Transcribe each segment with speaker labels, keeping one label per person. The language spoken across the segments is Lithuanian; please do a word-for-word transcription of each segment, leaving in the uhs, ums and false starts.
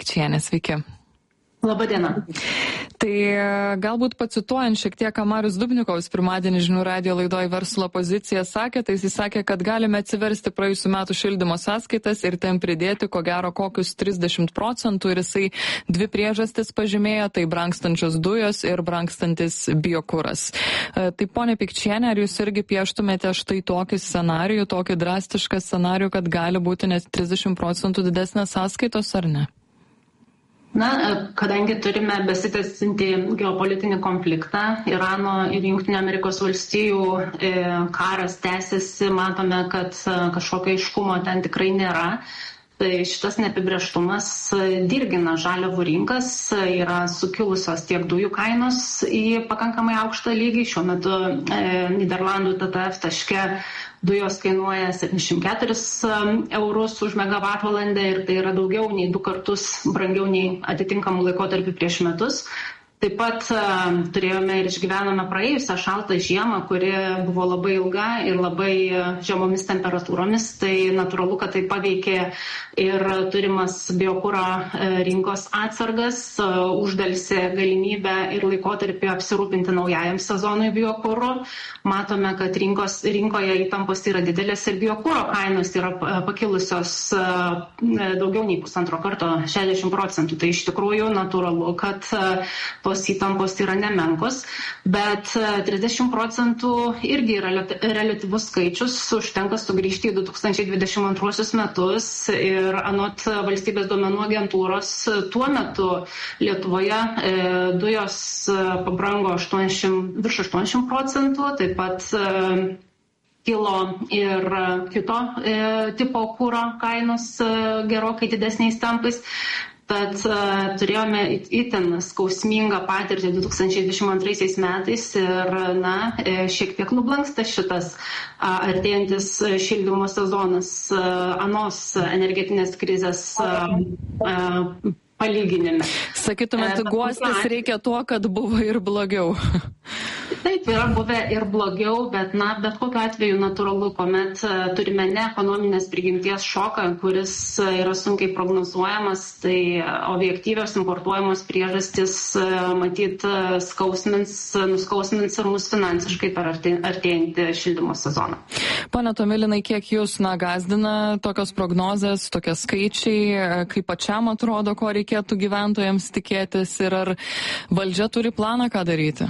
Speaker 1: Pikčienė, sveiki.
Speaker 2: Labadiena.
Speaker 1: Tai galbūt pacituojant šiek tiek, ką Marius Dubnikovas pirmadienį žinių radijo laidoje Verslo pozicija sakė, tai jis sakė, kad galime atsiversti praėjusių metų šildymo sąskaitas ir ten pridėti ko gero kokius trisdešimt procentų ir jisai dvi priežastis pažymėjo, tai brangstančios dujos ir brangstantis biokuras. Tai ponia Pikčienė, ar jūs irgi pieštumėte štai tokį scenarijų, tokį drastišką scenarijų, kad gali būti net trisdešimt procentų didesnės sąskaitos ar ne?
Speaker 2: Na, kadangi turime besitęsiantį geopolitinį konfliktą, Irano ir Jungtinių Amerikos valstijų karas tęsiasi, matome, kad kažkokio aiškumo ten tikrai nėra. Tai šitas neapibrėžtumas dirgina žaliavų rinkas, yra sukilusios tiek dujų kainos į pakankamai aukštą lygį. Šiuo metu e, Niderlandų T T F taške dujos kainuoja septyniasdešimt keturis eurus už megavatvalandę ir tai yra daugiau nei du kartus brangiau nei atitinkamų laikotarpių prieš metus. Taip pat uh, turėjome ir išgyvenome praėjusią šaltą žiemą, kuri buvo labai ilga ir labai žemomis temperatūromis. Tai natūralu, kad tai paveikė ir turimas biokuro rinkos atsargas, uh, uždelsė galimybę ir laikotarpį apsirūpinti naujajam sezonui biokuro. Matome, kad rinkos, rinkoje įtampos yra didelės ir biokuro kainos yra pakilusios uh, daugiau nei pusantro karto, šešiasdešimt procentų. Tai iš tikrųjų natūralu, kad uh, tos įtampos yra nemenkos, bet trisdešimt procentų irgi yra reliatyvus skaičius, užtenka sugrįžti į du tūkstančiai dvidešimt antruosius metus ir anot valstybės duomenų agentūros tuo metu Lietuvoje e, dujos pabrango aštuoniasdešimt, virš aštuoniasdešimt procentų, taip pat e, kilo ir kito e, tipo kuro kainos e, gerokai didesniais tempais. Tad uh, turėjome itin skausmingą patirtį du tūkstančiai dvidešimt antraisiais metais ir na, šiek tiek nublanksta šitas uh, artėjantis šildymo sezonas uh, anos energetinės krizės uh, uh, palyginime.
Speaker 1: Sakytumėt, guostis reikia tuo, kad buvo ir blogiau.
Speaker 2: Taip, yra buvę ir blogiau, bet, na, bet kokiu atveju natūralu, kuomet turime ne ekonominės prigimties šoką, kuris yra sunkiai prognozuojamas, tai objektyvios importuojamos priežastys matyt skausmins, nuskausmins ir mus finansiškai per artėjantį šildymo sezoną.
Speaker 1: Pone Tomilinai, kiek jūs na, gazdina tokios prognozės, tokie skaičiai, kaip pačiam atrodo, ko reikėtų gyventojams tikėtis ir ar valdžia turi planą, ką daryti?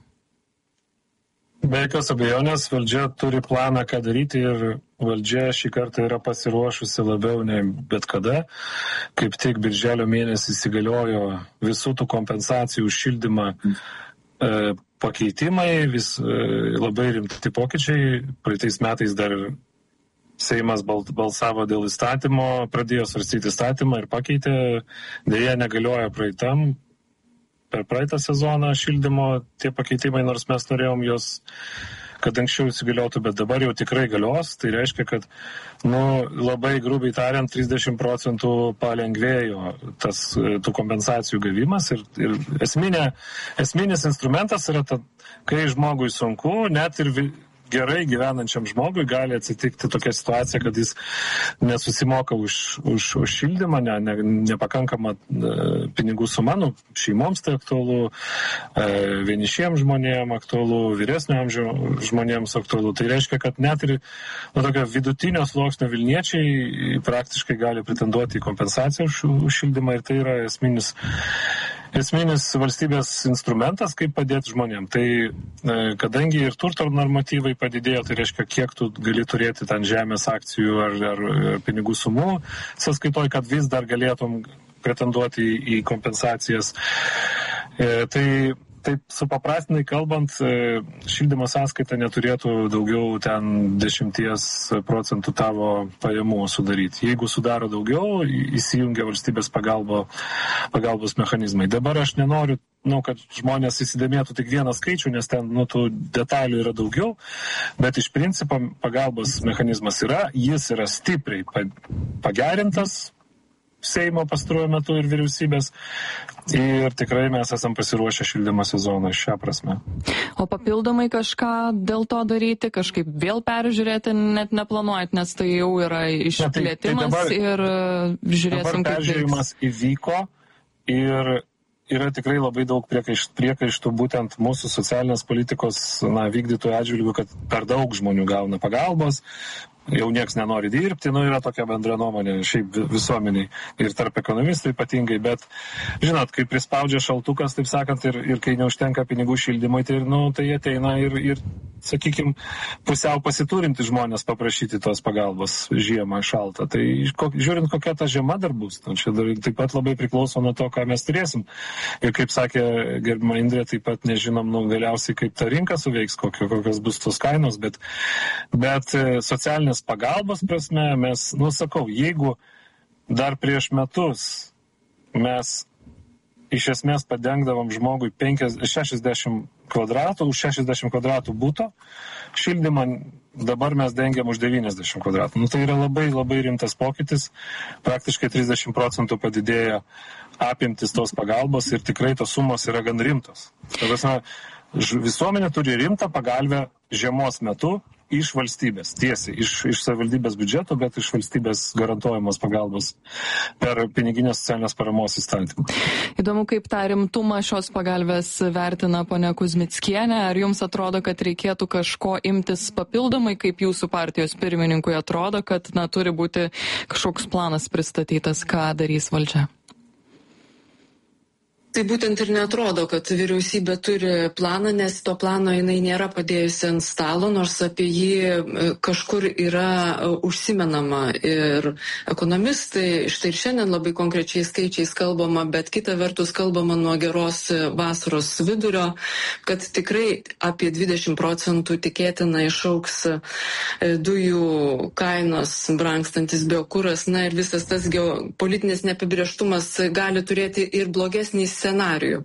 Speaker 3: Be jokios abejonės, valdžia turi planą, ką daryti ir valdžia šį kartą yra pasiruošusi labiau nei bet kada. Kaip tik birželio mėnesį įsigaliojo visų tų kompensacijų už šildymą e, pakeitimai, vis e, labai rimti pokyčiai. Praeitais metais dar Seimas balsavo dėl įstatymo, pradėjo svarstyti įstatymą ir pakeitė, dėja negalioja praeitam. Per praeitą sezoną šildymo tie pakeitimai, nors mes norėjom jos, kad anksčiau įsigaliotų, bet dabar jau tikrai galios. Tai reiškia, kad nu, labai grubiai tariant, trisdešimt procentų palengvėjo tas, tų kompensacijų gavimas. Ir, ir esminė, esminis instrumentas yra, ta, kai žmogui sunku, net ir vi, gerai gyvenančiam žmogui gali atsitikti tokia situacija, kad jis nesusimoka už, už, už šildymą, ne, ne, nepakankama e, pinigų suma, nu, šeimoms tai aktualu, e, vienišiems žmonėms aktualu, vyresnio amžiaus žmonėms aktualu. Tai reiškia, kad net ir nu, tokio vidutinio sluoksnio Vilniečiai praktiškai gali pretenduoti į kompensaciją už, už šildymą ir tai yra esminis Esminis valstybės instrumentas, kaip padėti žmonėm. Tai kadangi ir turto normatyvai padidėjo, tai reiškia, kiek tu gali turėti ten žemės akcijų ar, ar pinigų sumų sąskaitoj, kad vis dar galėtum pretenduoti į, į kompensacijas. E, tai Taip, supaprastinai kalbant, šildymo sąskaita neturėtų daugiau ten dešimties procentų tavo pajamų sudaryti. Jeigu sudaro daugiau, įsijungia valstybės pagalbo, pagalbos mechanizmai. Dabar aš nenoriu, nu, kad žmonės įsidėmėtų tik vieną skaičių, nes ten nu, tų detalių yra daugiau, bet iš principo pagalbos mechanizmas yra, jis yra stipriai pagerintas. Seimo pastaruoju metu ir vyriausybės. Ir tikrai mes esam pasiruošę šildymo sezoną šią prasme.
Speaker 1: O papildomai kažką dėl to daryti, kažkaip vėl peržiūrėti net neplanuojat, nes tai jau yra išplėtimas.
Speaker 3: Tai, tai dabar,
Speaker 1: ir žiūrėsim,
Speaker 3: dabar peržiūrimas įvyko ir yra tikrai labai daug priekaištų būtent mūsų socialinės politikos na, vykdytojų atžvilgių, kad per daug žmonių gauna pagalbos, jau nieks nenori dirbti, nu yra tokia bendra nuomonė šiaip visuomeniai ir tarp ekonomistų ypatingai, bet žinot, kai prispaudžia šaltukas, taip sakant, ir, ir kai neužtenka pinigų šildymui, tai, nu, tai ateina ir, ir sakykime, pusiau pasiturinti žmonės paprašyti tos pagalbos žiemą šaltą. Tai žiūrint, kokia ta žiema dar bus, nu, čia dar taip pat labai priklauso nuo to, ką mes turėsim. Ir kaip sakė gerbima Indrė, taip pat nežinom, nu, galiausiai kaip ta rinka suveiks, kokio, kokios bus tos kainos, bet, bet socialinės pagalbos prasme mes, nu sakau, jeigu dar prieš metus mes iš esmės padengdavom žmogui penkiasdešimt, šešiasdešimt kvadratų, už šešiasdešimt kvadratų būto, šildymą dabar mes dengiam už devyniasdešimt kvadratų. Nu, tai yra labai labai rimtas pokytis, praktiškai trisdešimt procentų padidėjo apimtis tos pagalbos ir tikrai tos sumos yra gan rimtos. Tavasna, visuomenė turi rimtą pagalbę žiemos metu iš valstybės, tiesiai, iš, iš savivaldybės biudžeto, bet iš valstybės garantuojamos pagalbos per piniginės socialinės paramos įstatymą.
Speaker 1: Įdomu, kaip tą rimtumą šios pagalbės vertina ponia Kuzmickienė. Ar jums atrodo, kad reikėtų kažko imtis papildomai, kaip jūsų partijos pirmininkui atrodo, kad na, turi būti kažkoks planas pristatytas, ką darys valdžia?
Speaker 4: Tai būtent ir netrodo, kad vyriausybė turi planą, nes to plano jinai nėra padėjusi ant stalo, nors apie jį kažkur yra užsimenama ir ekonomistai, štai ir šiandien labai konkrečiai skaičiais kalbama, bet kita vertus kalbama nuo geros vasaros vidurio, kad tikrai apie dvidešimt procentų tikėtina išauks dujų kainos, brangstantis biokuras, na ir visas tas geopolitinis neapibrėžtumas gali turėti ir blogesnį scenarijų.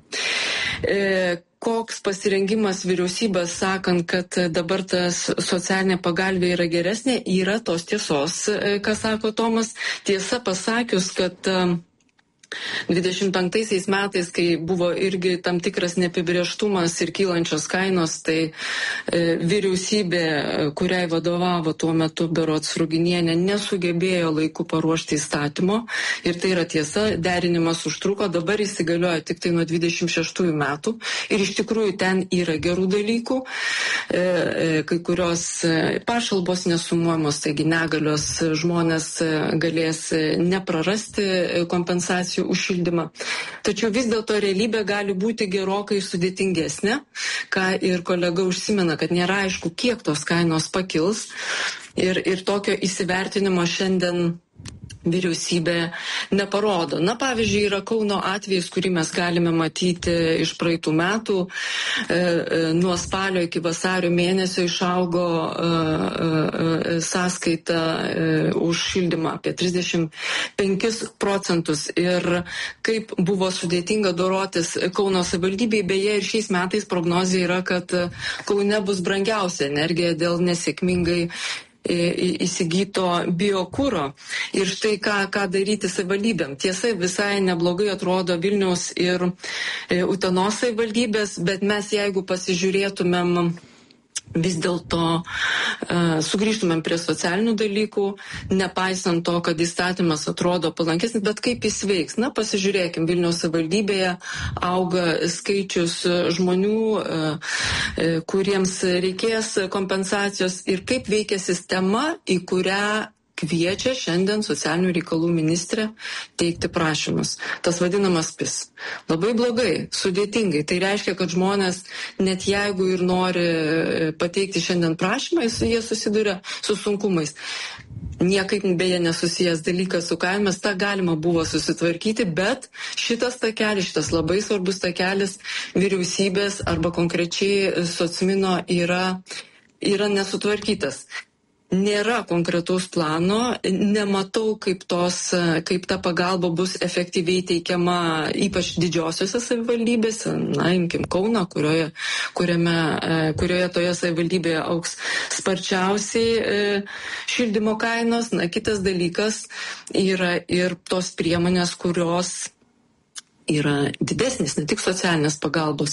Speaker 4: E, koks pasirengimas vyriausybės sakant, kad dabar tas socialinė pagalbė yra geresnė, yra tos tiesos, ką sako Tomas. Tiesa pasakius, kad dvidešimt penktaisiais metais, kai buvo irgi tam tikras neapibrėžtumas ir kylančios kainos, tai e, vyriausybė, kuriai vadovavo tuo metu berods Ruginienė, nesugebėjo laiku paruošti įstatymo. Ir tai yra tiesa, derinimas užtruko, dabar įsigalioja tik tai nuo dvidešimt šeštųjų metų. Ir iš tikrųjų ten yra gerų dalykų, e, e, kai kurios pašalbos nesumuojamos, taigi negalios žmonės galės neprarasti kompensacijų už šildymą. Tačiau vis dėlto realybė gali būti gerokai sudėtingesnė, ką ir kolega užsimena, kad nėra aišku, kiek tos kainos pakils. Ir, ir tokio įsivertinimo šiandien vyriausybė neparodo. Na, pavyzdžiui, yra Kauno atvejis, kurį mes galime matyti iš praeitų metų. E, e, nuo spalio iki vasario mėnesio išaugo e, e, sąskaita e, už šildymą apie trisdešimt penkis procentus. Ir kaip buvo sudėtinga dorotis Kauno savivaldybei, beje, ir šiais metais prognozija yra, kad Kaune bus brangiausia energija dėl nesėkmingai įsigyto biokuro. Ir štai ką, ką daryti savivaldybėm. Tiesa, visai neblogai atrodo Vilniaus ir Utenos savivaldybės, bet mes jeigu pasižiūrėtumėm vis dėlto uh, sugrįžtumėm prie socialinių dalykų, nepaisant to, kad įstatymas atrodo palankesnis, bet kaip jis veiks. Na, pasižiūrėkim, Vilniaus savivaldybėje auga skaičius žmonių, uh, kuriems reikės kompensacijos ir kaip veikia sistema, į kurią kviečia šiandien socialinių reikalų ministrė teikti prašymus. Tas vadinamas P I S. Labai blogai, sudėtingai. Tai reiškia, kad žmonės, net jeigu ir nori pateikti šiandien prašymą, jie susiduria su sunkumais. Niekaip beje nesusijęs dalykas su kaimis, tą galima buvo susitvarkyti, bet šitas takelis, šitas labai svarbus takelis vyriausybės arba konkrečiai Socmino yra, yra nesutvarkytas. nėra konkretaus plano, nematau, kaip, tos, kaip ta pagalba bus efektyviai teikiama ypač didžiosiuose savivaldybėse, na, imkim Kauną, kurioje, kuriame, kurioje toje savivaldybėje auks sparčiausiai šildymo kainos. Na, kitas dalykas yra ir tos priemonės, kurios yra didesnis, ne tik socialinės pagalbos.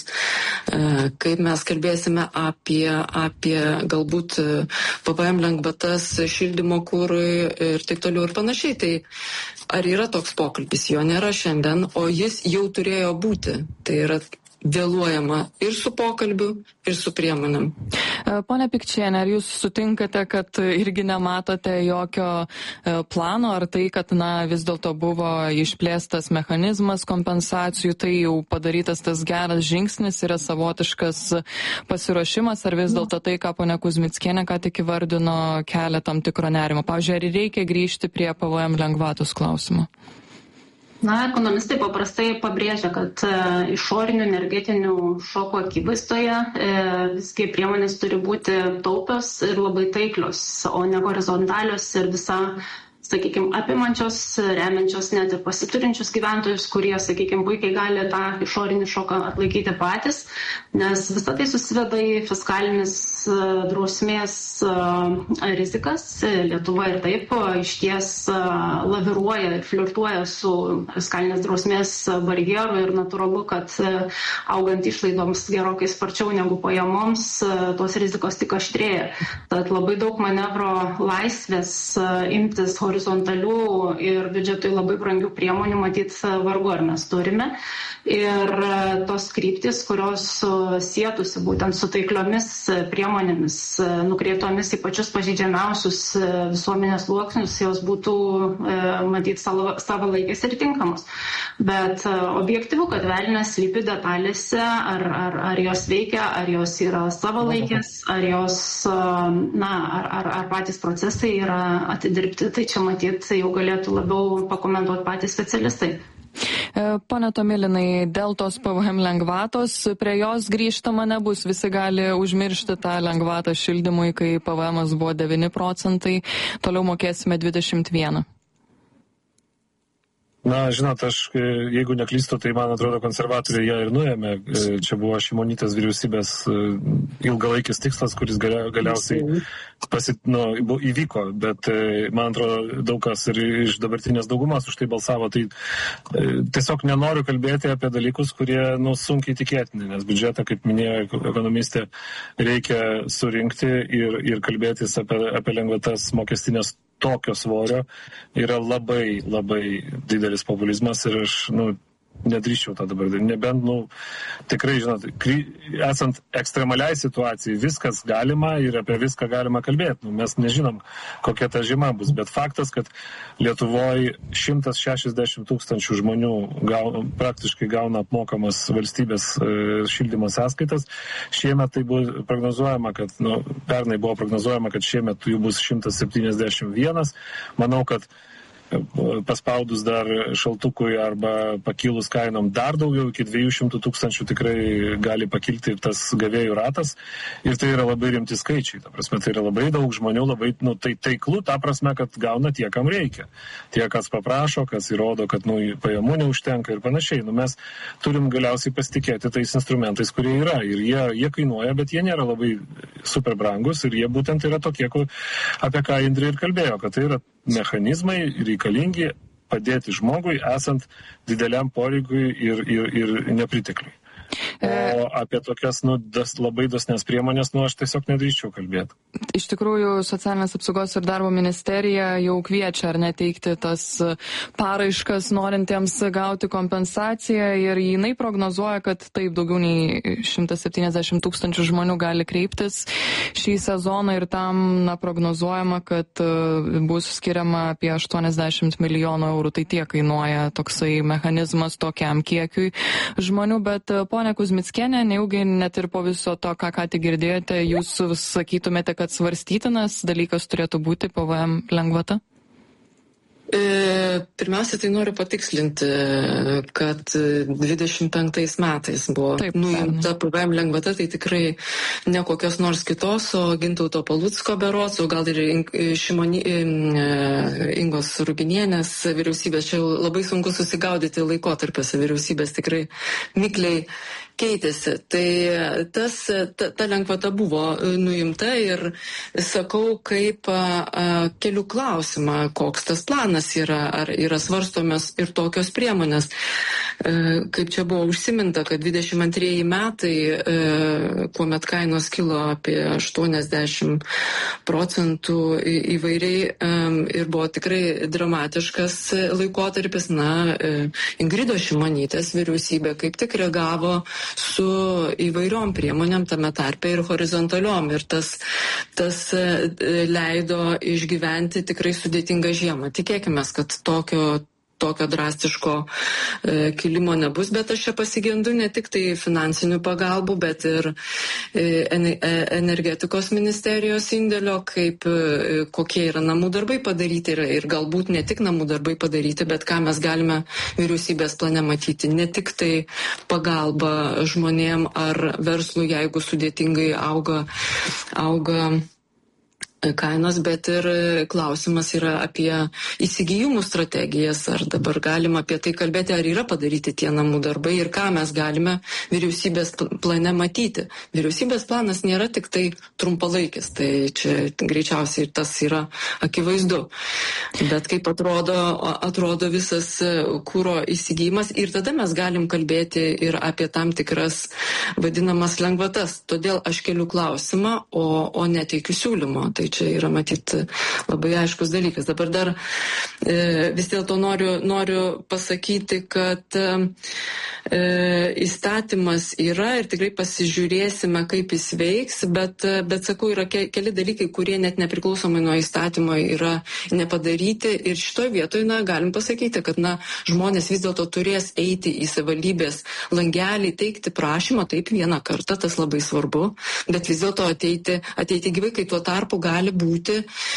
Speaker 4: Kaip mes kalbėsime apie, apie galbūt P V M lengvatas šildymo kurui ir taip toliau ir panašiai. Tai ar yra toks pokalbis? Jo nėra šiandien, o jis jau turėjo būti. Tai yra vėluojama ir su pokalbiu, ir su priemonėm.
Speaker 1: Pone Pikčiene, ar jūs sutinkate, kad irgi nematote jokio plano, ar tai, kad na, vis dėlto buvo išplėstas mechanizmas kompensacijų, tai jau padarytas tas geras žingsnis, yra savotiškas pasiruošimas, ar vis dėlto tai, ką ponia Kuzmickienė ką tik įvardino, kelia tam tikro nerimo? Pavyzdžiui, ar reikia grįžti prie P V M lengvatos klausimo?
Speaker 2: Na, ekonomistai paprastai pabrėžia, kad e, išorinių energetinių šokų akivaizdoje e, visgi priemonės turi būti taupios ir labai taiklios, o ne horizontalios ir visa, sakykime, apimančios, remiančios net ir pasiturinčius gyventojus, kurie, sakykime, puikiai gali tą išorinį šoką atlaikyti patys, nes visą tai susiveda į fiskalinis drausmės rizikas. Lietuva ir taip išties laviruoja ir flirtuoja su fiskalinės drausmės barjeru ir natūralu, kad augant išlaidoms gerokai sparčiau negu pajamoms, tos rizikos tik aštrėja. Tad labai daug manevro laisvės imtis horizontalių ir biudžetui labai brangių priemonių matyt vargu ar mes turime. Ir tos kryptis, kurios sėtųsi būtent su taikliomis priemonėmis, nukreiptomis į pačius pažeidžiamiausius visuomenės sluoksnius, jos būtų matyt savalaikės ir tinkamos. Bet objektyvu, kad velnias slypi detalėse, ar, ar, ar jos veikia, ar jos yra savalaikės, ar jos, na, ar, ar, ar patys procesai yra atidirbti, tai čia matyt jau galėtų labiau pakomentuoti patys specialistai.
Speaker 1: Pone Tomilinai, dėl tos P V M lengvatos prie jos grįžtama nebus. Visi gali užmiršti tą lengvatą šildymui, kai P V Emas buvo devyni procentai, toliau mokėsime dvidešimt vieną.
Speaker 3: Na, žinot, aš, jeigu neklystu, tai man atrodo konservatoriai ją ir nuėmė. Čia buvo Šimonytės vyriausybės ilgalaikis tikslas, kuris galia, galiausiai pasit, nu, įvyko, bet man atrodo daug kas ir iš dabartinės daugumos už tai balsavo. Tai tiesiog nenoriu kalbėti apie dalykus, kurie nu, sunkiai tikėtini, nes biudžetą, kaip minėjo ekonomistė, reikia surinkti ir, ir kalbėtis apie, apie lengvatas mokestinės tokio svorio yra labai, labai didelis populizmas ir aš, nu, nedrįščiau tą dabar daryti. Nebent, nu, tikrai, žinot, kry, esant ekstremaliai situacijai, viskas galima ir apie viską galima kalbėti. Nu, mes nežinom, kokia ta žiema bus, bet faktas, kad Lietuvoje šimtas šešiasdešimt tūkstančių žmonių gauna, praktiškai gauna apmokamas valstybės e, šildymo sąskaitas. Šiemet tai buvo prognozuojama, kad, nu, pernai buvo prognozuojama, kad šiemet jų bus šimtas septyniasdešimt vienas. Manau, kad paspaudus dar šaltukui arba pakilus kainom dar daugiau, iki dviejų šimtų tūkstančių tikrai gali pakilti tas gavėjų ratas ir tai yra labai rimti skaičiai. Ta prasme, tai yra labai daug žmonių, labai, nu, tai taiklų, ta prasme, kad gauna tie, kam reikia. Tie, kas paprašo, kas įrodo, kad, nu, pajamų neužtenka ir panašiai. Nu, mes turim galiausiai pasitikėti tais instrumentais, kurie yra ir jie, jie kainuoja, bet jie nėra labai super brangus ir jie būtent yra tokie, apie ką Indrė ir kalbėjo, kad tai yra mechanizmai reikalingi padėti žmogui esant dideliam poreikiui ir, ir, ir nepritekliui. O apie tokias nu, das, labai dosnes priemonės, nu, aš tiesiog nedrįščiau kalbėti.
Speaker 1: Iš tikrųjų, socialinės apsaugos ir darbo ministerija jau kviečia ar neteikti tas paraiškas norintiems gauti kompensaciją ir jinai prognozuoja, kad taip daugiau nei šimtas septyniasdešimt tūkstančių žmonių gali kreiptis šį sezoną ir tam na, prognozuojama, kad bus skiriama apie aštuoniasdešimt milijonų eurų. Tai tiek kainuoja toksai mechanizmas tokiam kiekiui žmonių, bet ponia Kuzmickienė, nejaugi net ir po viso to, ką ką tik girdėjote, jūs sakytumėte, kad svarstytinas dalykas turėtų būti P V M lengvata?
Speaker 4: E, pirmiausia, tai noriu patikslinti, kad dvidešimt penktais metais buvo Taip, nuimta P V M lengvata, tai tikrai ne kokios nors kitos, o Gintauto Palucko berods, o gal ir Šimoni, Ingos Ruginienės vyriausybės. Čia labai sunku susigaudyti laikotarpiuose, vyriausybės tikrai mikliai keitėsi. Tai tas, ta, ta lengvata buvo nuimta ir sakau, kaip a, kelių klausimą, koks tas planas yra, ar yra svarstomas ir tokios priemonės. E, kaip čia buvo užsiminta, kad dvidešimt antrieji metai, e, kuomet kainos kilo apie aštuoniasdešimt procentų į, įvairiai e, ir buvo tikrai dramatiškas laikotarpis, na, e, Ingridos Šimonytės vyriausybė kaip tik reagavo su įvairiom priemonėm, tame tarpe ir horizontaliom. Ir tas, tas leido išgyventi tikrai sudėtingą žiemą. Tikėkime, kad tokio tokio drastiško e, kilimo nebus, bet aš čia pasigendu ne tik tai finansinių pagalbų, bet ir e, energetikos ministerijos indėlio, kaip e, kokie yra namų darbai padaryti ir, ir galbūt ne tik namų darbai padaryti, bet ką mes galime vyriausybės plane matyti. Ne tik tai pagalba žmonėm ar verslui, jeigu sudėtingai auga, auga kainos, bet ir klausimas yra apie įsigijimų strategijas, ar dabar galima apie tai kalbėti, ar yra padaryti tie namų darbai ir ką mes galime vyriausybės plane matyti. Vyriausybės planas nėra tik tai trumpalaikis, tai čia greičiausiai tas yra akivaizdu. Bet kaip atrodo, atrodo visas kuro įsigijimas ir tada mes galim kalbėti ir apie tam tikras vadinamas lengvatas. Todėl aš keliu klausimą, o, o neteikiu siūlymo. Tai čia yra matyti labai aiškus dalykas. Dabar dar e, vis dėlto noriu, noriu pasakyti, kad e, įstatymas yra ir tikrai pasižiūrėsime, kaip jis veiks, bet, bet sakau, yra ke, keli dalykai, kurie net nepriklausomai nuo įstatymo yra nepadaryti ir šitoj vietoje, na, galim pasakyti, kad, na, žmonės vis dėlto turės eiti į savivaldybės langelį, teikti prašymą, taip vieną kartą, tas labai svarbu, bet vis dėlto ateiti, ateiti gyvai, kai tuo tarpu gali būti,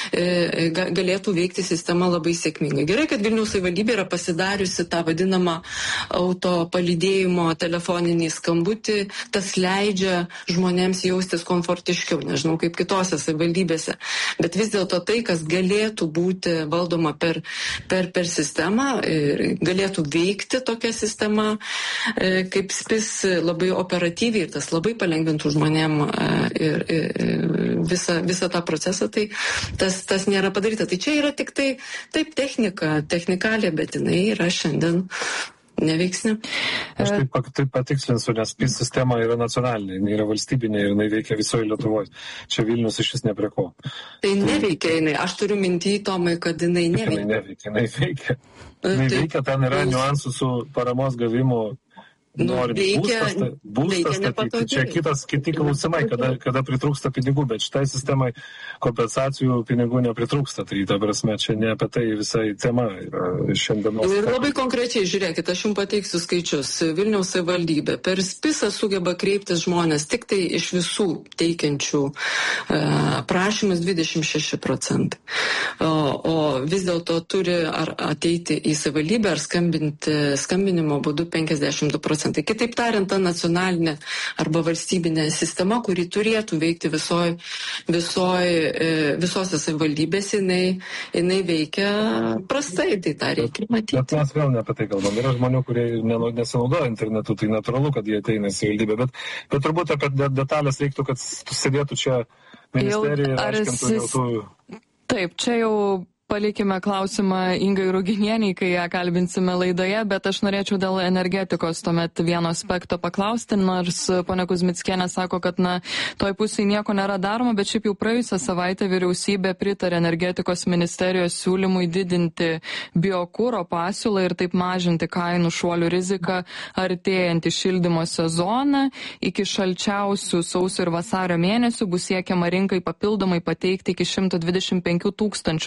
Speaker 4: e, galėtų veikti sistema labai sėkmingai. Gerai, kad Vilniaus savivaldybė yra pasidariusi tą vadinamą auto palydėjimo telefoninį skambutį, tas leidžia žmonėms jaustis komfortiškiau, nežinau kaip kitose savivaldybėse, bet vis dėlto tai, kas galėtų būti valdoma per, per, per sistemą, e, galėtų veikti tokia sistema, e, kaip spis labai operatyviai ir tas labai palengvintų žmonėm e, ir, ir visą, visą tą procesą. Tai tas, tas nėra padaryta. Tai čia yra tik tai taip technika, technikalė, bet jinai yra šiandien neveiksni.
Speaker 3: Aš taip, taip patikslinsiu, nes P I S sistema yra nacionalinė, jinai yra valstybinė ir jinai veikia visoje Lietuvoje. Čia Vilnius iš vis neprie ko.
Speaker 4: Tai neveikia jinai. Aš turiu mintį, Tomai, kad jinai neveikia.
Speaker 3: Jinai neveikia, jinai veikia. Jinai tai, veikia, ten yra niuansų su paramos gavimu. Norint būstas, būstas statyti. Čia kitas, kiti klausimai, kada, kada pritrūksta pinigų, bet šitai sistemai kompensacijų pinigų nepritrūksta. Tai ta prasme, čia ne apie tai visai tema šiandienos.
Speaker 4: Ir labai konkrečiai, žiūrėkite, aš jums pateiksiu skaičius. Vilniaus savivaldybė per spisą sugeba kreiptis žmonės tik tai iš visų teikiančių e, prašymus dvidešimt šeši procentai. O, o vis dėlto turi ar ateiti į savivaldybę ar skambinti skambinimo būdu penkiasdešimt du procentai. Kitaip tariant, ta nacionalinė arba valstybinė sistema, kuri turėtų veikti visoj, visoj, visose savivaldybėse, jinai, jinai veikia prastai, tai tą reikia matyti.
Speaker 3: Bet mes vėl ne apie tai kalbam. Yra žmonių, kurie nesinaudoja internetu, tai natūralu, kad jie ateina į savivaldybę, bet, bet turbūt apie detalės reiktų, kad sėdėtų čia ministerija ir aiškintų jau tų...
Speaker 1: Taip, čia jau palikime klausimą Ingai Ruginieniai, kai ją kalbinsime laidoje, bet aš norėčiau dėl energetikos tuomet vieno aspekto paklausti, nors ponia Kuzmickienė sako, kad na, toj pusėje nieko nėra daroma, bet šiaip jau praėjusią savaitę vyriausybė pritarė energetikos ministerijos siūlymui didinti biokuro pasiūlą ir taip mažinti kainų šuolių riziką artėjantį šildymo sezoną. Iki šalčiausių sausio ir vasario mėnesių bus siekiama rinkai papildomai pateikti iki šimto dvidešimt penkių tūkstančių kubinių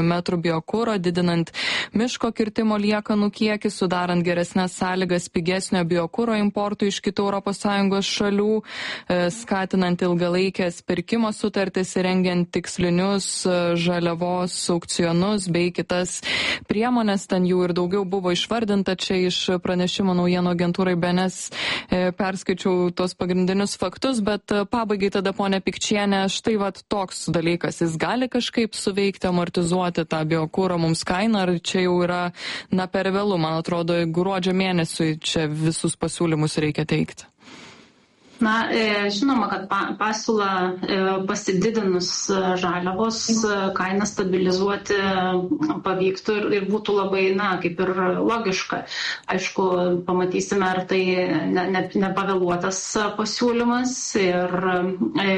Speaker 1: metrų biokuro, didinant miško kirtimo liekanų kiekį, sudarant geresnes sąlygas pigesnio biokuro importų iš kitų Europos Sąjungos šalių, skatinant ilgalaikės pirkimo sutartis, rengiant tikslinius žaliavos aukcionus bei kitas priemonės. Ten jų ir daugiau buvo išvardinta. Čia iš pranešimo naujienų agentūrai B N S perskaičiau tos pagrindinius faktus, bet pabaigai tada, ponė Pikčienė, štai vat toks dalykas. Jis gali kažkaip suveikti, amortizuoti tą biokūrą mums kainą, ar čia jau yra, na, per vėlu, man atrodo, gruodžio mėnesiui čia visus pasiūlymus reikia teikti.
Speaker 2: Na, žinoma, kad pasiūlą pasididinus žaliavos kainą stabilizuoti pavyktų ir, ir būtų labai, na, kaip ir logiška. Aišku, pamatysime, ar tai ne, ne, nepavėluotas pasiūlymas ir e,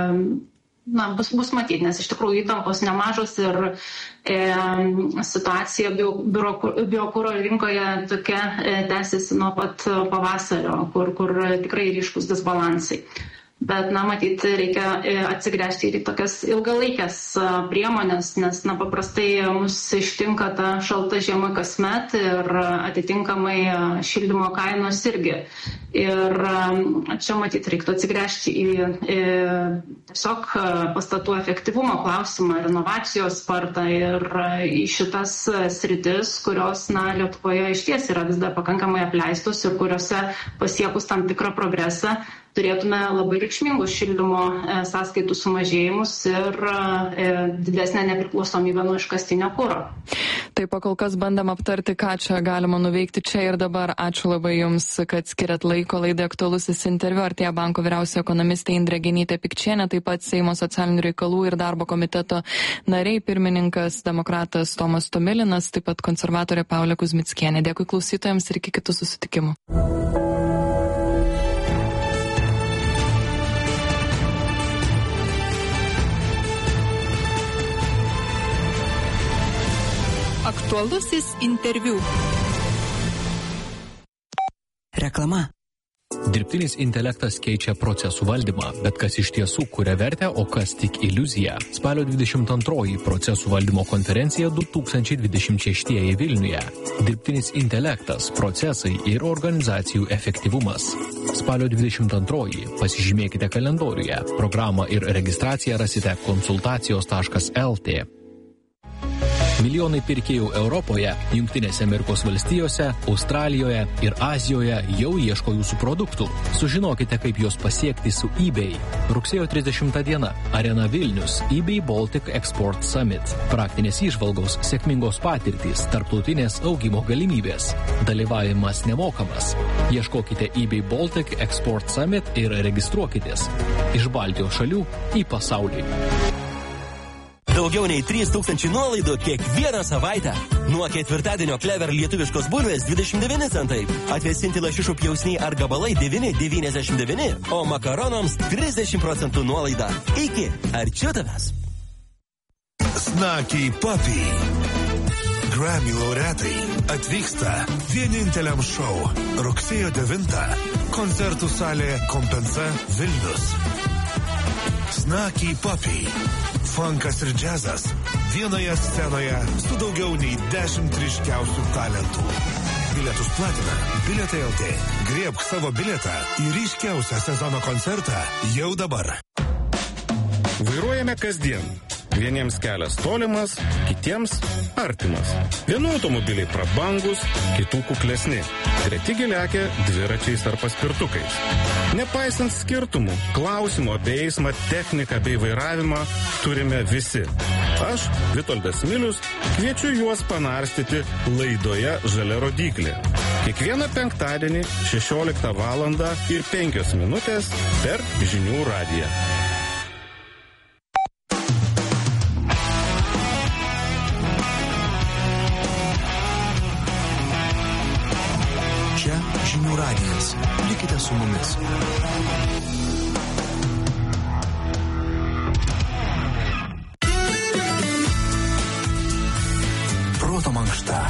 Speaker 2: na, bus, bus matyti, nes iš tikrųjų įtampos nemažos ir e, situacija biokuro rinkoje tokia e, tęsiasi nuo pat pavasario, kur, kur tikrai ryškus disbalansai. Bet, na, matyti, reikia atsigręžti ir į tokias ilgalaikės priemonės, nes, na, paprastai mus ištinka ta šalta žiema kasmet ir atitinkamai šildymo kainos irgi. Ir čia, matyti, reiktų atsigręžti į, į tiesiog pastatų efektyvumo klausimą ir inovacijos spartą ir į šitas sritis, kurios, na, Lietuvoje išties yra vis dar pakankamai apleistos ir kuriuose pasiekus tam tikrą progresą turėtume labai reikšmingus šildymo sąskaitų sumažėjimus ir didesnę nepriklausomybę nuo iškastinio kuro.
Speaker 1: Taip, kol kas bandėm aptarti, ką čia galima nuveikti čia ir dabar. Ačiū labai Jums, kad skiriat laiko laidai Aktualusis interviu. Artėja banko vyriausia ekonomistė Indrė Genytė-Pikčienė, taip pat Seimo socialinių reikalų ir darbo komiteto nariai, pirmininkas demokratas Tomas Tomilinas, taip pat konservatorė Paulė Kuzmickienė. Dėkui klausytojams ir iki kitų susitikimų.
Speaker 5: Aktualusis interviu. Reklama.
Speaker 6: Dirbtinis intelektas keičia procesų valdymą, bet kas iš tiesų kuria vertę, o kas tik iliuzija. Spalio dvidešimt antroji procesų valdymo konferencija du tūkstančiai dvidešimt šeštieji Vilniuje. Dirbtinis intelektas, procesai ir organizacijų efektyvumas. Spalio dvidešimt antroji pasižymėkite kalendoriuje. Programą ir registraciją rasite konsultacijos taškas el tė. Milijonai pirkėjų Europoje, Jungtinėse Amerikos valstijose, Australijoje ir Azijoje jau ieško jūsų produktų. Sužinokite, kaip juos pasiekti su eBay. Rugsėjo trisdešimtą diena. Arena Vilnius. eBay Baltic Export Summit. Praktinės įžvalgos, sėkmingos patirtys, tarptautinės augimo galimybės. Dalyvavimas nemokamas. Ieškokite eBay Baltic Export Summit ir registruokitės. Iš Baltijos šalių į pasaulį.
Speaker 7: Daugiau nei trys tūkstančiai nuolaidų kiekvieną savaitę. Nuo ketvirtadienio Clever lietuviškos bulvės dvidešimt devyni centai. Atvėsinti lašišų pjausniai ar gabalai devyni devyniasdešimt devyni, o makaronams trisdešimt procentų nuolaida. Iki, arčiau tavęs.
Speaker 8: Snaky Puppy. Grammy laureatai atvyksta vieninteliam šou rugsėjo devintą. Koncertų salė Kompensa Vilnius. Snaky Puppy. Funkas ir džiazas vienoje scenoje su daugiau nei dešimt ryškiausių talentų. Bilietus platina Bilietai el tė. Griebk savo bilietą į ryškiausią sezono koncertą jau dabar.
Speaker 9: Vairuojame kasdien. Vieniems kelias tolimas, kitiems artimas. Vienų automobiliai prabangus, kitų kuklesni. Treti lekia dviračiais ar paspirtukais. Nepaisant skirtumų, klausimų apie eismą, techniką bei vairavimą turime visi. Aš, Vitoldas Milius, kviečiu juos panarstyti laidoje Žalia rodyklė. Kiekvieną penktadienį šešioliktą valandą ir penkios minutės per Žinių radiją.
Speaker 8: Žinių radijas. Likite su mumis. Proto mankšta.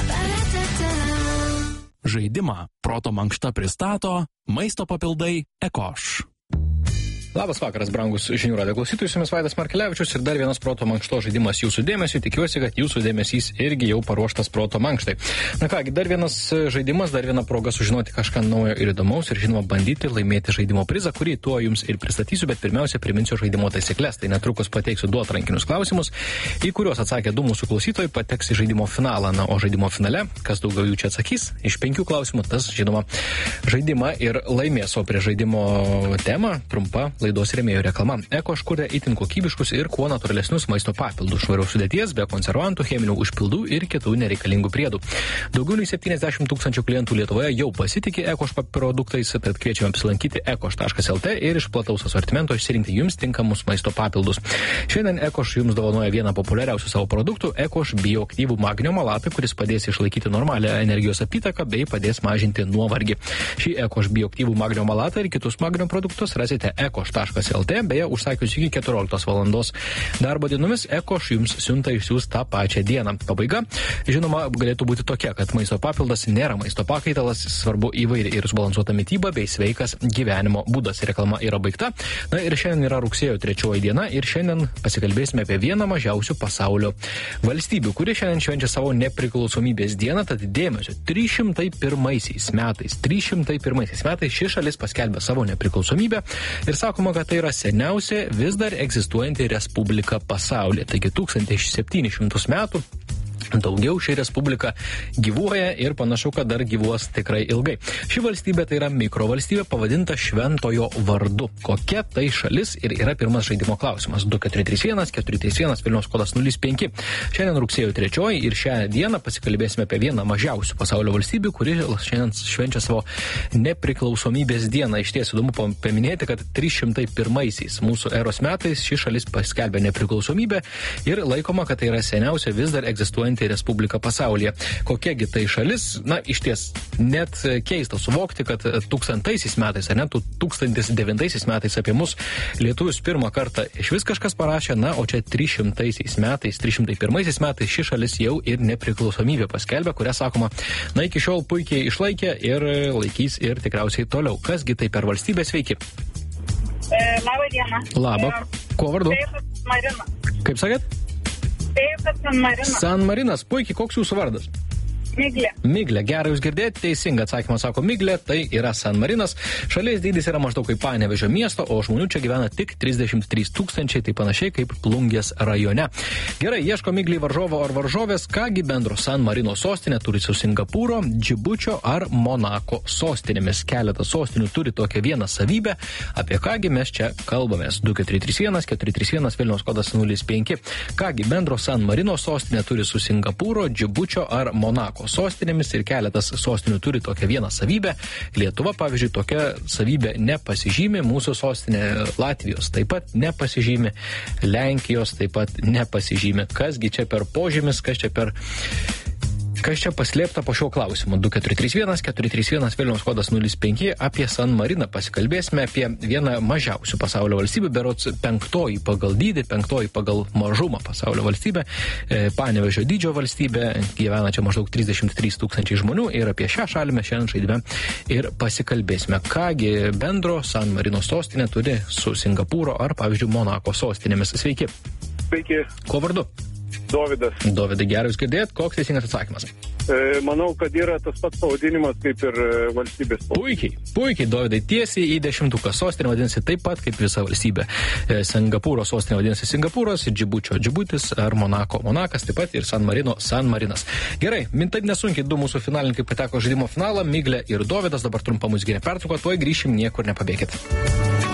Speaker 6: Žaidimą Proto mankšta pristato maisto papildai Ekoš. Labas vakaras, brangus žinių radijo klausytojus, su jumis Vaidas Markelevičius ir dar vienas proto mankšto žaidimas jūsų dėmesiu. Tikiuosi, kad jūsų dėmesys irgi jau paruoštas proto mankštai. Na kągi, dar vienas žaidimas, dar viena proga sužinoti kažką naujo ir įdomaus ir žinoma bandyti laimėti žaidimo prizą, kurį tuo jums ir pristatysiu, bet pirmiausia priminsiu žaidimo taisyklės. Tai netrukus pateiksiu du atrankinius klausimus, į kuriuos atsakę du mūsų klausytojai pateks į žaidimo finalą. Na, o žaidimo finale, kas daugiau jų čia atsakys, iš penkių klausimų, tas žinoma žaidimą ir laimės. O prie žaidimo temą trumpa laidos rėmėjų reklama. Ekoš kuria itin kokybiškus ir kuo natūralesnius maisto papildus, švarios sudėties, be konservantų, cheminių užpildų ir kitų nereikalingų priedų. Daugiau nei septyniasdešimt tūkstančių klientų Lietuvoje jau pasitikė Ekoš produktais, tad kviečiame apsilankyti ekoš taškas el tė ir iš plataus asortimento išsirinkti jums tinkamus maisto papildus. Šiandien Ekoš jums dovanoja vieną populiariausių savo produktų – Ekoš bioaktyvų magnio malatą, kuris padės išlaikyti normalią energijos apytaką bei padės mažinti nuovargį. Šį Ekoš bioaktyvų magnio malatą ir kitus magnio produktus rasite ekoš taškas el tė. Beje, užsakius iki keturioliktos valandos darbo dienomis, Ekoš jums siunta išsiųs tą pačią dieną. Pabaiga, žinoma, galėtų būti tokia, kad maisto papildas nėra maisto pakaitalas, svarbu įvairi ir subalansuota mityba bei sveikas gyvenimo būdas. Reklama yra baigta. Na ir šiandien yra rugsėjo trečioji diena ir šiandien pasikalbėsime apie vieną mažiausių pasaulio valstybių, kuri šiandien švenčia savo nepriklausomybės dieną, tad dėmesio, trys šimtai pirmaisiais metais, trys šimtai pirmaisiais metais ši šalis paskelbė savo nepriklausomybę ir sakoma, kad tai yra seniausia vis dar egzistuojanti respublika pasaulyje. Taigi tūkstantis septynis šimtus metų daugiau ši respublika gyvuoja ir panašu, kad dar gyvuos tikrai ilgai. Ši valstybė tai yra mikrovalstybė pavadinta Šventojo vardu. Kokia tai šalis ir yra pirmas žaidimo klausimas. du keturi trys vienas keturi trys vienas Vilniaus kodas nulis penki. Šiandien rugsėjo trečioji ir šią dieną pasikalbėsime apie vieną mažiausių pasaulio valstybių, kuri šiandien švenčia savo nepriklausomybės dieną. Iš ties įdomu paminėti, kad trys šimtai pirmaisiais mūsų eros metais ši šalis paskelbė nepriklausomybę ir laikoma, kad tai yra seniausia vis dar egzistuojanti respublika pasaulyje. Kokiagi tai šalis? Na, iš ties, net keista suvokti, kad tūkstantaisiais metais, ar net tūkstantis devintaisiais metais apie mus lietuvius pirmą kartą iš vis kažkas parašė, na, o čia trys šimtaisiais metais, trys šimtai pirmaisiais metais ši šalis jau ir nepriklausomybę paskelbė, kurią, sakoma, na, iki šiol puikiai išlaikė ir laikys ir tikriausiai toliau. Kasgi tai per valstybę? Sveiki.
Speaker 10: E, labą dieną.
Speaker 6: Labą. Kuo vardu?
Speaker 10: Taip, Marina.
Speaker 6: Kaip sakėt?
Speaker 10: Taip, San Marinas.
Speaker 6: San Marinas, puikiai, koks jūsų vardas?
Speaker 10: Miglė.
Speaker 6: Miglė, gerai jūs girdėti, teisinga atsakymą sako Miglė, tai yra San Marinas. Šalies dydis yra maždaug kaip Panevėžio miesto, o žmonių čia gyvena tik trisdešimt trys tūkstančiai, tai panašiai kaip Plungės rajone. Gerai, ieško Miglį varžovo ar varžovės, kągi bendro San Marino sostinė turi su Singapūro, Džibučio ar Monako sostinėmis. Keletas sostinių turi tokią vieną savybę, apie kągi mes čia kalbamės. du keturi trys vienas keturi trys vienas Vilniaus kodas nulis penki. Kągi bendro San Marino sostinė turi su Singapūro, Džibučio ar Monako sostinėmis ir keletas sostinių turi tokią vieną savybę. Lietuva, pavyzdžiui, tokia savybė nepasižymi, mūsų sostinė Latvijos taip pat nepasižymi, Lenkijos taip pat nepasižymi. Kasgi čia per požymis, kas čia per... Kas čia paslėpta po šio klausimu? du keturi trys vienas keturi trys vienas Vilniaus kodas nulis penki. Apie San Mariną pasikalbėsime, apie vieną mažiausių pasaulio valstybių, berods penktoji pagal dydį, penktoji pagal mažumą pasaulio valstybė, Panevėžio dydžio valstybė, gyvena čia maždaug trisdešimt trys tūkstančiai žmonių ir apie šią šalį mes šiandien žaidime ir pasikalbėsime. Kągi bendro San Marino sostinė turi su Singapūro ar, pavyzdžiui, Monako sostinėmis. Sveiki.
Speaker 11: Sveiki.
Speaker 6: Kuo vardu?
Speaker 11: Dovydas.
Speaker 6: Dovydai, gerai jūs girdėt, koks teisingas atsakymas?
Speaker 11: E, manau, kad yra tas pats pavadinimas kaip ir valstybės.
Speaker 6: Puikiai, puikiai, Dovydai, tiesiai į dešimtuką. Sostinė vadinasi taip pat kaip visa valstybė. E, Singapūro sostinė vadinasi Singapūras, Džibučio Džibutis ar Monako Monakas, taip pat ir San Marino San Marinas. Gerai, mintai nesunkiai du mūsų finalininkai pateko žaidimo finalą, Miglė ir Dovydas, dabar trumpa muzikinė pertrauka, tuoj grįšim, niekur nepabėkit.